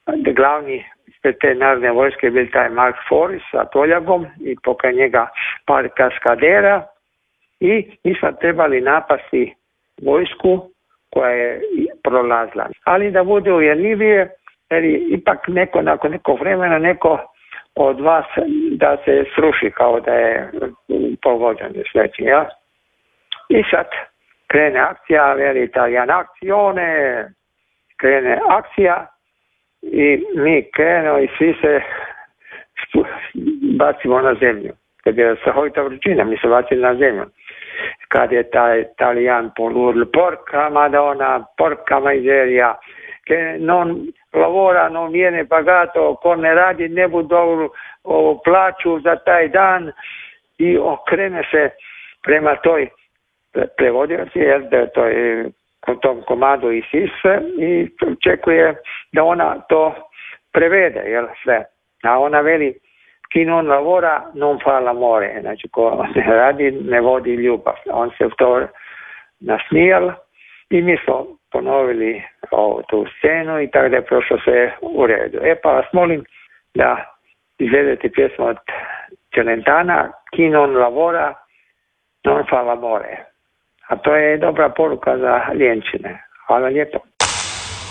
glavni te narodne vojske bil taj Mark Foris sa toljagom i pokraj njega par kaskadera i mi smo trebali napasti vojsku koja je prolazila. Ali da bude uvjerljivije, jer ipak nakon nekog vremena neko od vas da se sruši kao da je pogođen sveći, ja? I sad krene akcija, veli Italijan akcione, krene akcija i mi krenemo i svi se bacimo na zemlju. Kad je strahovita vrućina, mi se bacili na zemlju. Kad je taj Italijan poludil, porca Madonna, porca miseria, che non lavora, non viene pagato, ko ne radi ne budu plaću za taj dan i okrene se prema toj prevodioci, jer da to je tom komadu Isise i očekuje da ona to prevede, jel sve. A ona veli, chi non lavora non fa l'amore, znači ko ne radi ne vodi ljubav. On se to nasmijal i mi smo ponovili tu scenu i tako da je prošlo sve u redu. Pa vas molim da izvedete pjesmu od Celentana, chi non lavora non fa l'amore. A to je dobra poruka za ljenčine. Hvala lijepo.